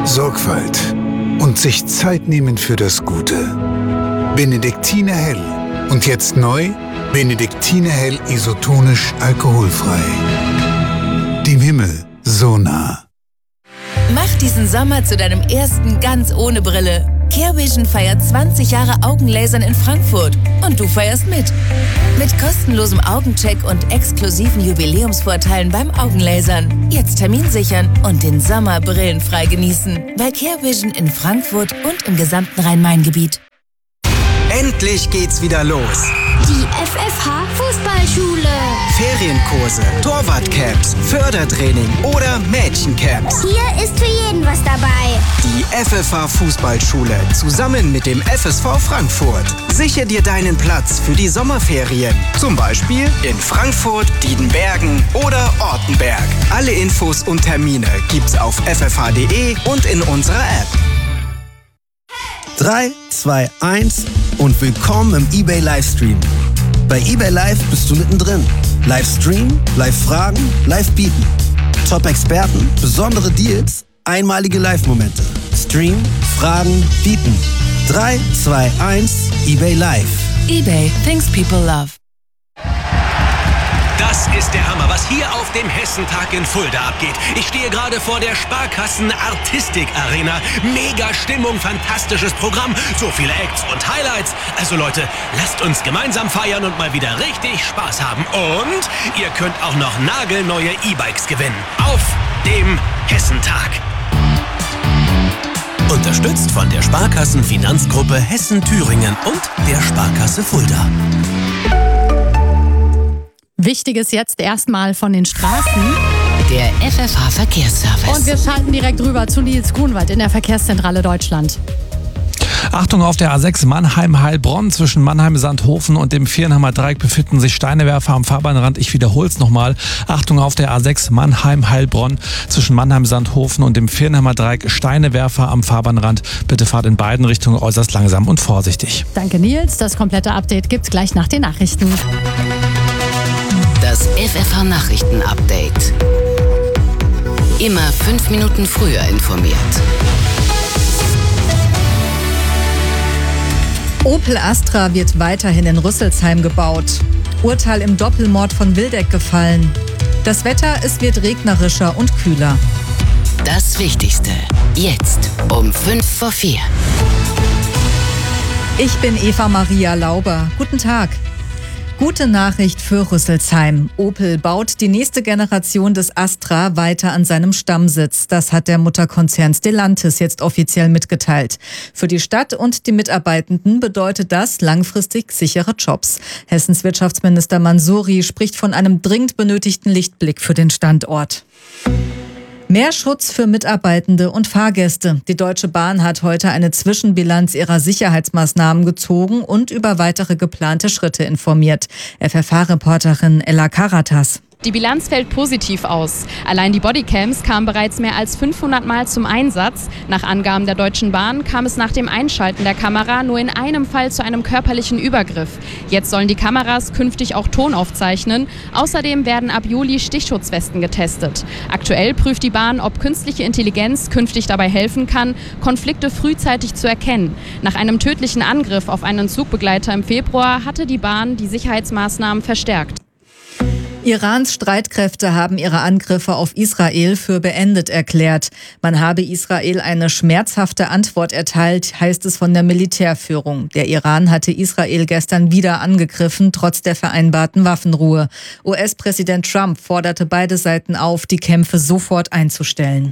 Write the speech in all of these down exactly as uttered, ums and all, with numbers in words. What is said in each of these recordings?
Sorgfalt und sich Zeit nehmen für das Gute. Benediktiner Hell. Und jetzt neu, Benediktiner Hell isotonisch alkoholfrei. Dem Himmel so nah. Mach diesen Sommer zu deinem ersten ganz ohne Brille. CareVision feiert zwanzig Jahre Augenlasern in Frankfurt. Und du feierst mit. Mit kostenlosem Augencheck und exklusiven Jubiläumsvorteilen beim Augenlasern. Jetzt Termin sichern und den Sommer brillenfrei genießen. Bei CareVision in Frankfurt und im gesamten Rhein-Main-Gebiet. Endlich geht's wieder los. Die F F H Fußballschule. Ferienkurse, Torwartcamps, Fördertraining oder Mädchencamps. Hier ist für jeden was dabei. Die F F H Fußballschule zusammen mit dem F S V Frankfurt. Sichere dir deinen Platz für die Sommerferien. Zum Beispiel in Frankfurt, Diedenbergen oder Ortenberg. Alle Infos und Termine gibt's auf f f h punkt d e und in unserer App. drei, zwei, eins und willkommen im eBay Livestream. Bei eBay Live bist du mittendrin. Livestream, Live-Fragen, Live-Bieten. Top-Experten, besondere Deals, einmalige Live-Momente. Stream, Fragen, Bieten. drei, zwei, eins, eBay Live. eBay, things people love. Das ist der Hammer, was hier auf dem Hessentag in Fulda abgeht. Ich stehe gerade vor der Sparkassen Artistik Arena. Mega Stimmung, fantastisches Programm, so viele Acts und Highlights. Also Leute, lasst uns gemeinsam feiern und mal wieder richtig Spaß haben. Und ihr könnt auch noch nagelneue E-Bikes gewinnen. Auf dem Hessentag. Unterstützt von der Sparkassen Finanzgruppe Hessen-Thüringen und der Sparkasse Fulda. Wichtiges jetzt erstmal von den Straßen. Der F F H Verkehrsservice. Und wir schalten direkt rüber zu Nils Grunwald in der Verkehrszentrale Deutschland. Achtung, auf der A sechs Mannheim-Heilbronn zwischen Mannheim-Sandhofen und dem Vierenheimer Dreieck befinden sich Steinewerfer am Fahrbahnrand. Ich wiederhole es nochmal. Achtung, auf der A sechs Mannheim-Heilbronn zwischen Mannheim-Sandhofen und dem Vierenheimer Dreieck Steinewerfer am Fahrbahnrand. Bitte fahrt in beiden Richtungen äußerst langsam und vorsichtig. Danke Nils, das komplette Update gibt's gleich nach den Nachrichten. Das F F H Nachrichten-Update. Immer fünf Minuten früher informiert. Opel Astra wird weiterhin in Rüsselsheim gebaut. Urteil im Doppelmord von Wildeck gefallen. Das Wetter, es wird regnerischer und kühler. Das Wichtigste, jetzt um fünf vor vier. Ich bin Eva Maria Lauber. Guten Tag. Gute Nachricht für Rüsselsheim. Opel baut die nächste Generation des Astra weiter an seinem Stammsitz. Das hat der Mutterkonzern Stellantis jetzt offiziell mitgeteilt. Für die Stadt und die Mitarbeitenden bedeutet das langfristig sichere Jobs. Hessens Wirtschaftsminister Mansouri spricht von einem dringend benötigten Lichtblick für den Standort. Mehr Schutz für Mitarbeitende und Fahrgäste. Die Deutsche Bahn hat heute eine Zwischenbilanz ihrer Sicherheitsmaßnahmen gezogen und über weitere geplante Schritte informiert. F F H-Reporterin Ella Karatas. Die Bilanz fällt positiv aus. Allein die Bodycams kamen bereits mehr als fünfhundert Mal zum Einsatz. Nach Angaben der Deutschen Bahn kam es nach dem Einschalten der Kamera nur in einem Fall zu einem körperlichen Übergriff. Jetzt sollen die Kameras künftig auch Ton aufzeichnen. Außerdem werden ab Juli Stichschutzwesten getestet. Aktuell prüft die Bahn, ob künstliche Intelligenz künftig dabei helfen kann, Konflikte frühzeitig zu erkennen. Nach einem tödlichen Angriff auf einen Zugbegleiter im Februar hatte die Bahn die Sicherheitsmaßnahmen verstärkt. Irans Streitkräfte haben ihre Angriffe auf Israel für beendet erklärt. Man habe Israel eine schmerzhafte Antwort erteilt, heißt es von der Militärführung. Der Iran hatte Israel gestern wieder angegriffen, trotz der vereinbarten Waffenruhe. U S-Präsident Trump forderte beide Seiten auf, die Kämpfe sofort einzustellen.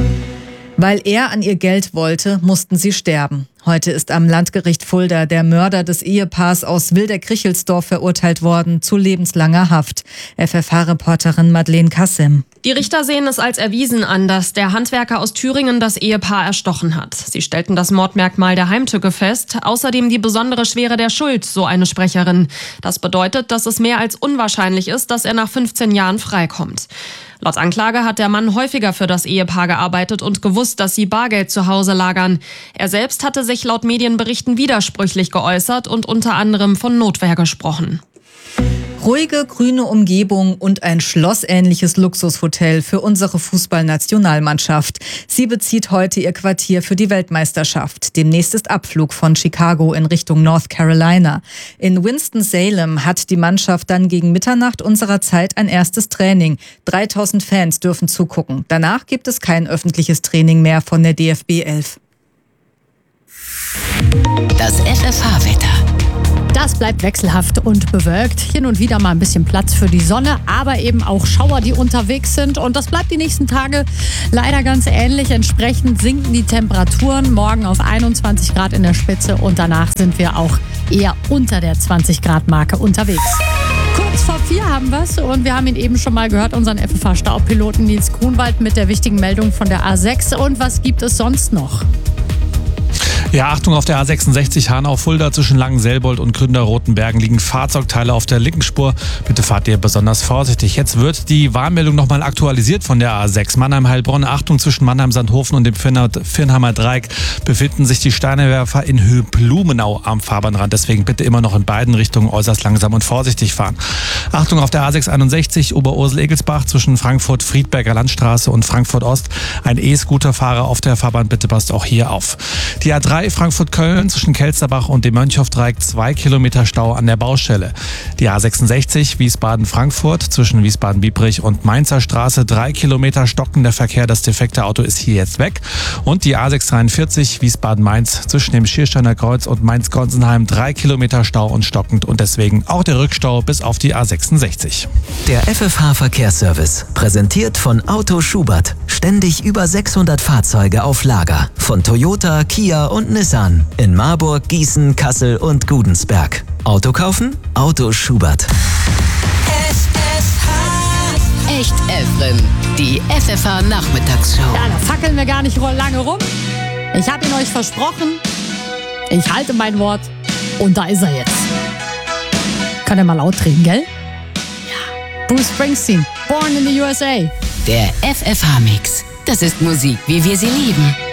Weil er an ihr Geld wollte, mussten sie sterben. Heute ist am Landgericht Fulda der Mörder des Ehepaars aus Wildeck-Krichelsdorf verurteilt worden zu lebenslanger Haft. F F H-Reporterin Madeleine Kassim. Die Richter sehen es als erwiesen an, dass der Handwerker aus Thüringen das Ehepaar erstochen hat. Sie stellten das Mordmerkmal der Heimtücke fest, außerdem die besondere Schwere der Schuld, so eine Sprecherin. Das bedeutet, dass es mehr als unwahrscheinlich ist, dass er nach fünfzehn Jahren freikommt. Laut Anklage hat der Mann häufiger für das Ehepaar gearbeitet und gewusst, dass sie Bargeld zu Hause lagern. Er selbst hatte sich laut Medienberichten widersprüchlich geäußert und unter anderem von Notwehr gesprochen. Ruhige, grüne Umgebung und ein schlossähnliches Luxushotel für unsere Fußballnationalmannschaft. Sie bezieht heute ihr Quartier für die Weltmeisterschaft. Demnächst ist Abflug von Chicago in Richtung North Carolina. In Winston-Salem hat die Mannschaft dann gegen Mitternacht unserer Zeit ein erstes Training. dreitausend Fans dürfen zugucken. Danach gibt es kein öffentliches Training mehr von der D F B elf. Das F F H-Wetter. Das bleibt wechselhaft und bewölkt. Hin und wieder mal ein bisschen Platz für die Sonne, aber eben auch Schauer, die unterwegs sind. Und das bleibt die nächsten Tage leider ganz ähnlich. Entsprechend sinken die Temperaturen morgen auf einundzwanzig Grad in der Spitze und danach sind wir auch eher unter der zwanzig Grad Marke unterwegs. Kurz vor vier haben wir es und wir haben ihn eben schon mal gehört, unseren F F H-Staubpiloten Nils Grunwald mit der wichtigen Meldung von der A sechs. Und was gibt es sonst noch? Ja, Achtung, auf der A sechsundsechzig Hanau-Fulda zwischen Langenselbold und Gründerrotenbergen liegen Fahrzeugteile auf der linken Spur. Bitte fahrt ihr besonders vorsichtig. Jetzt wird die Warnmeldung nochmal aktualisiert von der A sechs. Mannheim-Heilbronn, Achtung, zwischen Mannheim-Sandhofen und dem Firnheimer Dreieck befinden sich die Steinewerfer in Höhe-Blumenau am Fahrbahnrand. Deswegen bitte immer noch in beiden Richtungen äußerst langsam und vorsichtig fahren. Achtung, auf der A sechshunderteinundsechzig Oberursel-Egelsbach zwischen Frankfurt-Friedberger Landstraße und Frankfurt-Ost. Ein E-Scooter-Fahrer auf der Fahrbahn, bitte passt auch hier auf. Die A drei Frankfurt-Köln zwischen Kelsterbach und dem Mönchhoff-Dreieck zwei Kilometer Stau an der Baustelle. Die A sechsundsechzig Wiesbaden-Frankfurt zwischen Wiesbaden-Biebrich und Mainzer Straße drei Kilometer stockender Verkehr. Das defekte Auto ist hier jetzt weg. Und die A sechshundertdreiundvierzig Wiesbaden-Mainz zwischen dem Schiersteiner Kreuz und Mainz-Gonsenheim drei Kilometer Stau und stockend und deswegen auch der Rückstau bis auf die A sechsundsechzig. Der F F H-Verkehrsservice, präsentiert von Auto Schubert. Ständig über sechshundert Fahrzeuge auf Lager. Von Toyota, Kia und Nissan. In Marburg, Gießen, Kassel und Gudensberg. Auto kaufen? Auto Schubert. F F H. Echt Efren. Die F F H-Nachmittagsshow. Ja, da fackeln wir gar nicht lange rum. Ich habe ihn euch versprochen. Ich halte mein Wort. Und da ist er jetzt. Kann er mal laut reden, gell? Ja. Bruce Springsteen, Born in the U S A. Der F F H-Mix. Das ist Musik, wie wir sie lieben.